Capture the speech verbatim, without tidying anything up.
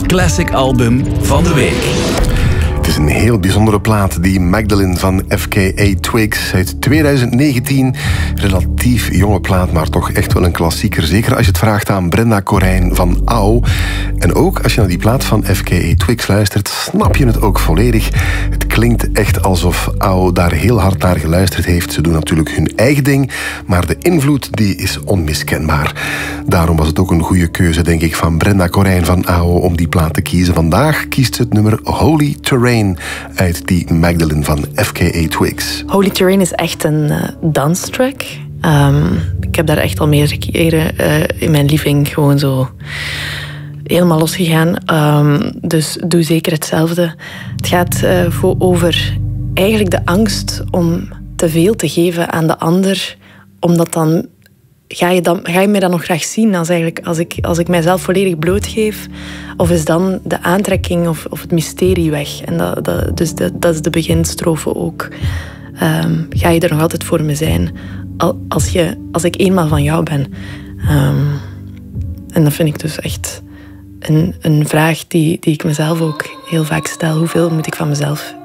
Classic Album van de Week. Het is een heel bijzondere plaat, die Magdalene van F K A Twigs uit twintig negentien. Relatief jonge plaat, maar toch echt wel een klassieker. Zeker als je het vraagt aan Brenda Corijn van Au. En ook als je naar die plaat van F K A Twigs luistert, snap je het ook volledig. Het klinkt echt alsof Au daar heel hard naar geluisterd heeft. Ze doen natuurlijk hun eigen ding, maar de invloed die is onmiskenbaar. Daarom was het ook een goede keuze, denk ik, van Brenda Corijn van Au om die plaat te kiezen. Vandaag kiest ze het nummer Holy Terrain uit die Magdalene van F K A Twigs. Holy Terrain is echt een uh, danstrack. Um, ik heb daar echt al meerdere keren uh, in mijn living gewoon zo helemaal losgegaan. Um, dus doe zeker hetzelfde. Het gaat uh, voor over eigenlijk de angst om te veel te geven aan de ander, omdat dan Ga je, dan, ga je mij dan nog graag zien als, eigenlijk, als, ik, als ik mijzelf volledig blootgeef? Of is dan de aantrekking of, of het mysterie weg? En dat, dat, dus dat, dat is de beginstrofe ook. Um, ga je er nog altijd voor me zijn als, je, als ik eenmaal van jou ben? Um, en dat vind ik dus echt een, een vraag die, die ik mezelf ook heel vaak stel. Hoeveel moet ik van mezelf